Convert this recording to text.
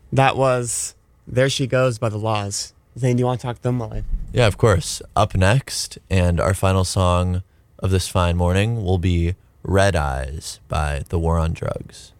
That was There She Goes by The Laws. Zane, do you want to talk to them while I... Yeah, of course. Up next, and our final song of this fine morning will be Red Eyes by The War on Drugs.